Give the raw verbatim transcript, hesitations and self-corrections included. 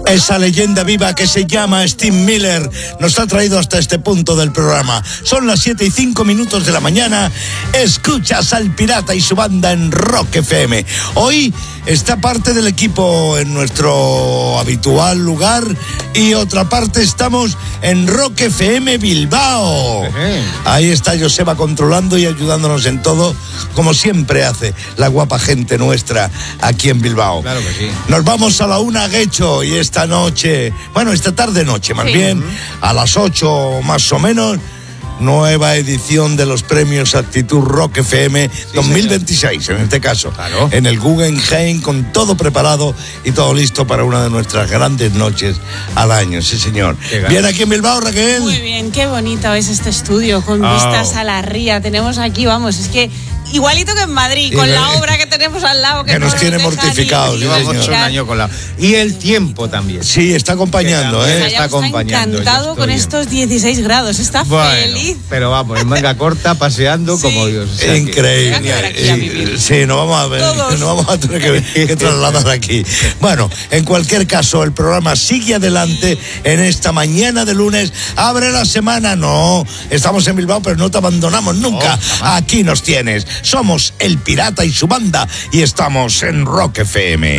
Esa leyenda viva que se llama Steve Miller nos ha traído hasta este punto del programa. Son las siete y cinco minutos de la mañana. Escuchas al Pirata y su banda en Rock F M. Hoy está parte del equipo en nuestro habitual lugar y otra parte estamos en Rock F M Bilbao. Ahí está Joseba controlando y ayudándonos en todo, como siempre hace la guapa gente nuestra aquí en Bilbao. Claro que sí. Nos vamos a la una Guecho y esta noche, bueno, esta tarde noche más sí. bien, a las ocho más o menos, nueva edición de los premios Actitud Rock F M sí, dos mil veintiséis, señor. En este caso, claro. En el Guggenheim, con todo preparado y todo listo para una de nuestras grandes noches al año, sí señor. Bien aquí en Bilbao, Raquel. Muy bien, qué bonito es este estudio, con oh. vistas a la ría. Tenemos aquí, vamos, es que igualito que en Madrid, con la obra que tenemos al lado. Que, que nos no tiene nos mortificados. Llevamos un año con la... Y el tiempo también. Sí, está acompañando, ¿eh? Está, está acompañando. encantado con estos dieciséis grados, está bueno, feliz. Pero vamos, en manga corta, paseando sí. como Dios. O sea, increíble. Que, sí, nos vamos a ver, nos vamos a tener que, que trasladar aquí. Bueno, en cualquier caso, el programa sigue adelante en esta mañana de lunes. Abre la semana, no. Estamos en Bilbao, pero no te abandonamos nunca. No, aquí nos tienes. Somos el Pirata y su banda y estamos en Rock F M.